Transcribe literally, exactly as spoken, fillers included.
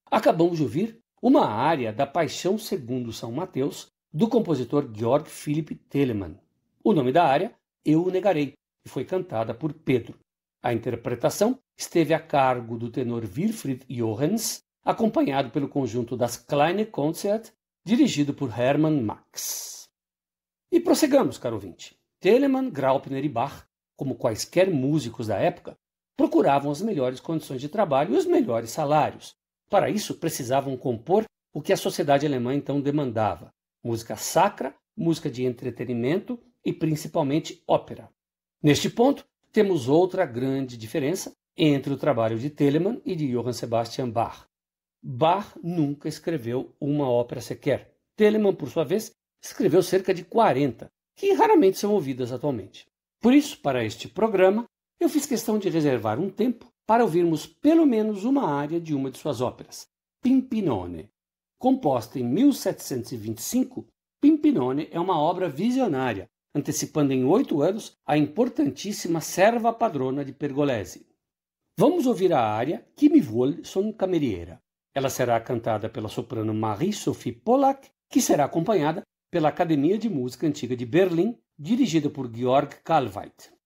Acabamos de ouvir uma área da Paixão segundo São Mateus, do compositor Georg Philipp Telemann. O nome da área, Eu o Negarei, e foi cantada por Pedro. A interpretação esteve a cargo do tenor Wilfried Johanns, acompanhado pelo conjunto das Kleine Konzert, dirigido por Hermann Max. E prosseguamos, caro ouvinte. Telemann, Graupner e Bach, como quaisquer músicos da época, procuravam as melhores condições de trabalho e os melhores salários. Para isso, precisavam compor o que a sociedade alemã então demandava: música sacra, música de entretenimento e principalmente ópera. Neste ponto, temos outra grande diferença entre o trabalho de Telemann e de Johann Sebastian Bach. Bach nunca escreveu uma ópera sequer. Telemann, por sua vez, escreveu cerca de quarenta, que raramente são ouvidas atualmente. Por isso, para este programa, eu fiz questão de reservar um tempo para ouvirmos pelo menos uma área de uma de suas óperas, Pimpinone. Composta em mil setecentos e vinte e cinco, Pimpinone é uma obra visionária, antecipando em oito anos a importantíssima Serva Padrona de Pergolesi. Vamos ouvir a área Chi mi vuol son cameriera. Ela será cantada pela soprano Marie-Sophie Pollack, que será acompanhada pela Academia de Música Antiga de Berlim, dirigida por Georg Kallweit.